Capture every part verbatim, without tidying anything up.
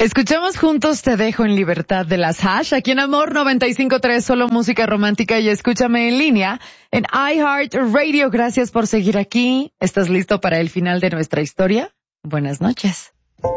Escuchamos juntos Te Dejo en Libertad de las Hash, aquí en Amor noventa y cinco punto tres, solo música romántica, y escúchame en línea en iHeartRadio. Gracias por seguir aquí. ¿Estás listo para el final de nuestra historia? Buenas noches.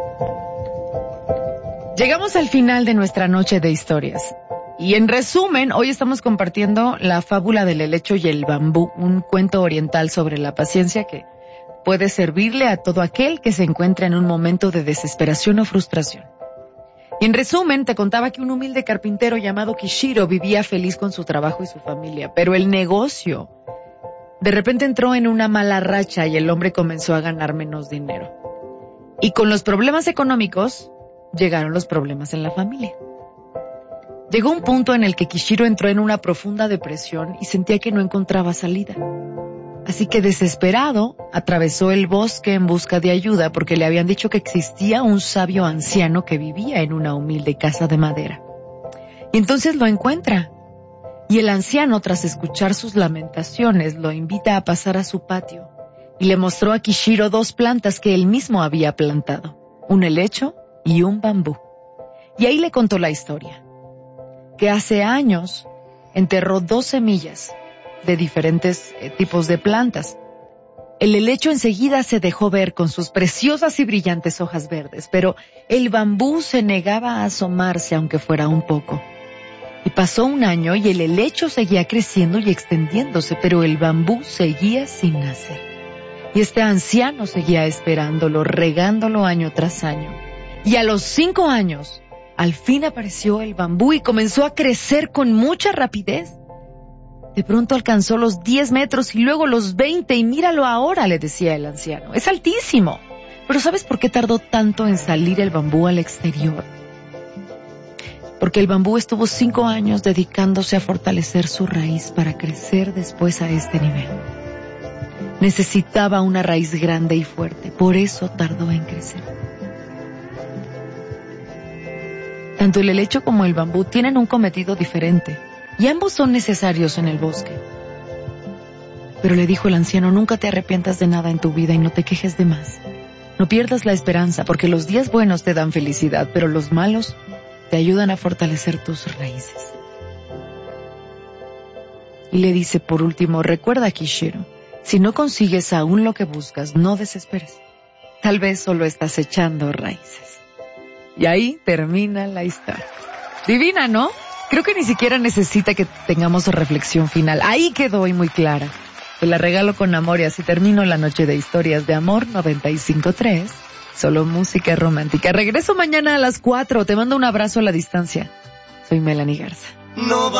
Llegamos al final de nuestra noche de historias. Y en resumen, hoy estamos compartiendo la fábula del helecho y el bambú, un cuento oriental sobre la paciencia que puede servirle a todo aquel que se encuentra en un momento de desesperación o frustración. Y en resumen, te contaba que un humilde carpintero llamado Kishiro vivía feliz con su trabajo y su familia, pero el negocio de repente entró en una mala racha y el hombre comenzó a ganar menos dinero. Y con los problemas económicos llegaron los problemas en la familia. Llegó un punto en el que Kishiro entró en una profunda depresión y sentía que no encontraba salida. Así que desesperado, atravesó el bosque en busca de ayuda porque le habían dicho que existía un sabio anciano que vivía en una humilde casa de madera. Y entonces lo encuentra. Y el anciano, tras escuchar sus lamentaciones, lo invita a pasar a su patio y le mostró a Kishiro dos plantas que él mismo había plantado, un helecho y un bambú. Y ahí le contó la historia, que hace años enterró dos semillas de diferentes eh, tipos de plantas. El helecho enseguida se dejó ver con sus preciosas y brillantes hojas verdes, pero el bambú se negaba a asomarse aunque fuera un poco. Y pasó un año y el helecho seguía creciendo y extendiéndose, pero el bambú seguía sin nacer. Y este anciano seguía esperándolo, regándolo año tras año. Y a los cinco años, al fin apareció el bambú y comenzó a crecer con mucha rapidez. De pronto alcanzó los diez metros y luego los veinte, y míralo ahora, le decía el anciano. Es altísimo. Pero ¿sabes por qué tardó tanto en salir el bambú al exterior? Porque el bambú estuvo cinco años dedicándose a fortalecer su raíz para crecer después a este nivel. Necesitaba una raíz grande y fuerte, por eso tardó en crecer. Tanto el helecho como el bambú tienen un cometido diferente, y ambos son necesarios en el bosque. Pero le dijo el anciano, nunca te arrepientas de nada en tu vida y no te quejes de más. No pierdas la esperanza, porque los días buenos te dan felicidad, pero los malos te ayudan a fortalecer tus raíces. Y le dice por último, recuerda, Kishiro, si no consigues aún lo que buscas, no desesperes. Tal vez solo estás echando raíces. Y ahí termina la historia. Divina, ¿no? Creo que ni siquiera necesita que tengamos reflexión final. Ahí quedó y muy clara. Te la regalo con amor y así termino la noche de historias de Amor noventa y cinco punto tres. Solo música romántica. Regreso mañana a las cuatro. Te mando un abrazo a la distancia. Soy Melanie Garza. No